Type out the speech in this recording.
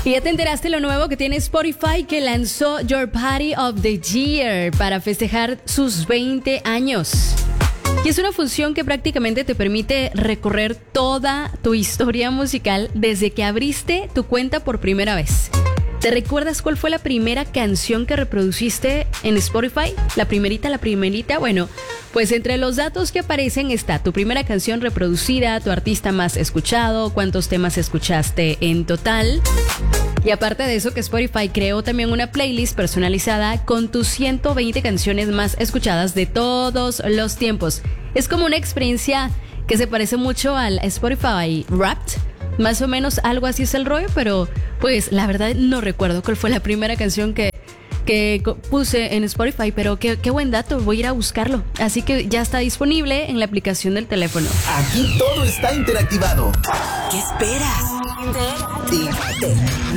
Y ya te enteraste lo nuevo que tiene Spotify, que lanzó Your Party of the Year para festejar sus 20 años. Y es una función que prácticamente te permite recorrer toda tu historia musical desde que abriste tu cuenta por primera vez. ¿Te recuerdas cuál fue la primera canción que reproduciste en Spotify? La primerita. Bueno, pues entre los datos que aparecen está tu primera canción reproducida, tu artista más escuchado, cuántos temas escuchaste en total. Y aparte de eso, que Spotify creó también una playlist personalizada con tus 120 canciones más escuchadas de todos los tiempos. Es como una experiencia que se parece mucho al Spotify Wrapped. Más o menos algo así es el rollo, pero pues la verdad no recuerdo cuál fue la primera canción que puse en Spotify, pero qué buen dato, voy a ir a buscarlo. Así que ya está disponible en la aplicación del teléfono. Aquí todo está interactivado. ¿Qué esperas?